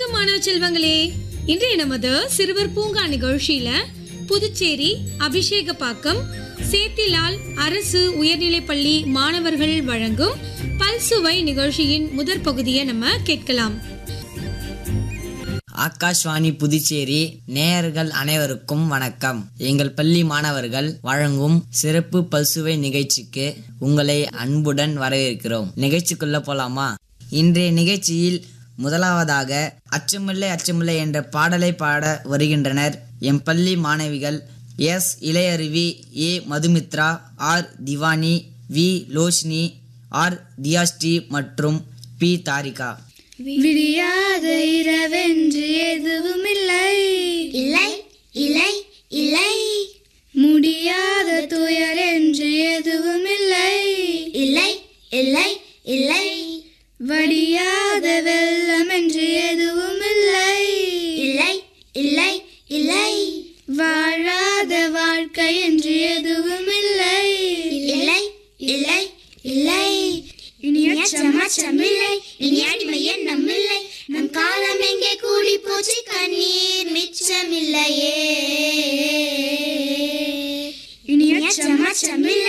வணக்கம் மாணவ செல்வங்களே. இன்றைய நமது சிறுவர் பூங்கா நிகழ்ச்சியில புதுச்சேரி அபிஷேகப்பாக்கம் சேத்திலால் அரசு உயர்நிலைப்பள்ளி மாணவர்கள் வழங்கும் பல்சுவை நிகழ்ச்சியின் முதற் பகுதியை நம்ம கேட்கலாம். ஆகாஷ்வாணி புதுச்சேரி நேயர்கள் அனைவருக்கும் வணக்கம். எங்கள் பள்ளி மாணவர்கள் வழங்கும் சிறப்பு பல்சுவை நிகழ்ச்சிக்கு உங்களை அன்புடன் வரவேற்கிறோம். நிகழ்ச்சிக்குள்ள போலாமா? இன்றைய நிகழ்ச்சியில் முதலாவதாக அச்சமில்லை அச்சமில்லை என்ற பாடலை பாட வருகின்றனர் எம் பள்ளி மாணவிகள் S இளையருவி, A Madhumithra, R diwani, we Loshini, R Dhiyasree மற்றும் பி தாரிகா. விடியாத இரவென்று எதுவும் இல்லை, இல்லை இல்லை இல்லை. முடியாத துயர் என்று எதுவும் இல்லை, இல்லை இல்லை இல்லை. வடியாத வெள்ளம் என்று எதுவும் இல்லை, இல்லை இல்லை இல்லை. வாழாத வாழ்க்கை என்று எதுவும் இல்லை, இல்லை இல்லை இல்லை. இனி அச்சமில்லை, இனி அடிமை எண்ணம் இல்லை. நம் காலம் எங்கே கூடி போச்சு, கண்ணீர் மிச்சமில்லையே.